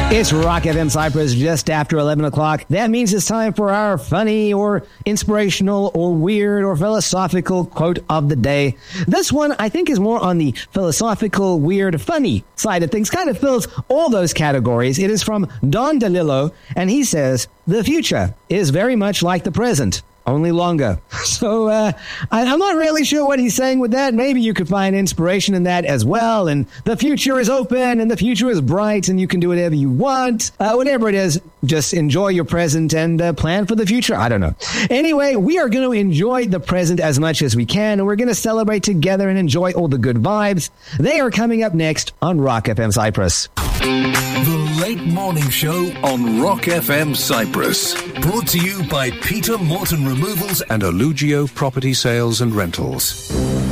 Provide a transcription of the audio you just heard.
It's Rock FM Cyprus just after 11 o'clock. That means it's time for our funny or inspirational or weird or philosophical quote of the day. This one, I think, is more on the philosophical, weird, funny side of things. Kind of fills all those categories. It is from Don DeLillo, and he says, "The future is very much like the present, only longer." So I'm not really sure what he's saying with that. Maybe you could find inspiration in that as well. And the future is open and the future is bright and you can do whatever you want. Whatever it is, just enjoy your present and plan for the future. I don't know. Anyway, we are going to enjoy the present as much as we can. And we're going to celebrate together and enjoy all the good vibes. They are coming up next on Rock FM Cyprus. The Late Morning Show on Rock FM Cyprus. Brought to you by Peter Morton Removals and Olugio Property Sales and Rentals.